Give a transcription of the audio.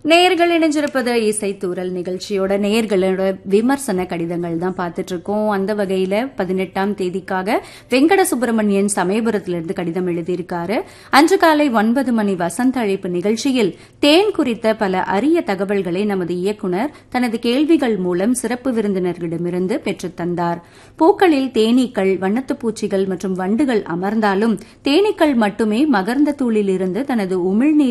நேயர்கள் இணைஞ்சிருப்பது இசைத்தூரல் நிகழ்ச்சியோட நேயர்களோட விமர்சன கடிதங்கள் தான் பார்த்துட்டு இருக்கோம். அந்த வகையில 18ஆம் தேதிக்காக வெங்கட சுப்பிரமணியன் சமயபுரத்திலிருந்து கடிதம் எழுதியிருக்காரு. அன்று காலை 9 மணி வசந்த அழைப்பு நிகழ்ச்சியில் தேன் குறித்த பல அரிய தகவல்களை நமது இயக்குநர் தனது கேள்விகள் மூலம் சிறப்பு விருந்தினர்களிடமிருந்து பெற்றுத் தந்தார். பூக்களில் தேனீக்கள், வண்ணத்துப் பூச்சிகள் மற்றும் வண்டுகள் அமர்ந்தாலும் தேனீக்கள் மட்டுமே மகர்ந்த தூளிலிருந்து தனது உமிழ்நீர்